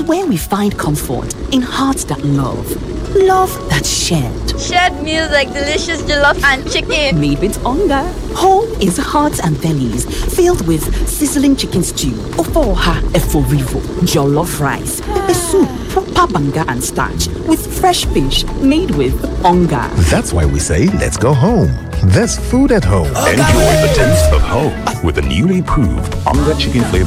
where we find comfort in hearts that love. Love that's shared. Shared meals like delicious jollof and chicken. Made with hunger. Home is hearts and bellies filled with sizzling chicken stew, ofoha eforivo, jollof rice, pepper soup, proper banga and starch with fresh fish made with hunger. That's why we say let's go home. There's food at home. Enjoy the taste of home with the newly proved Onga Chicken flavor